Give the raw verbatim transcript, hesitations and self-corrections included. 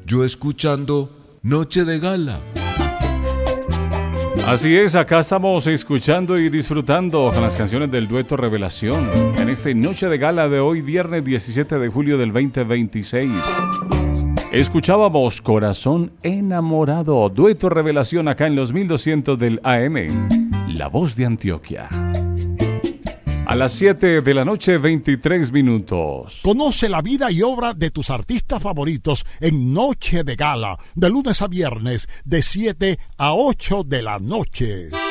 yo escuchando Noche de Gala. Así es, acá estamos escuchando y disfrutando con las canciones del dueto Revelación en esta Noche de Gala de hoy, viernes diecisiete de julio del veinte veintiséis. Escuchábamos Corazón Enamorado, dueto Revelación acá en los mil doscientos del A M, La Voz de Antioquia. A las siete de la noche, veintitrés minutos. Conoce la vida y obra de tus artistas favoritos en Noche de Gala, de lunes a viernes, de siete a ocho de la noche.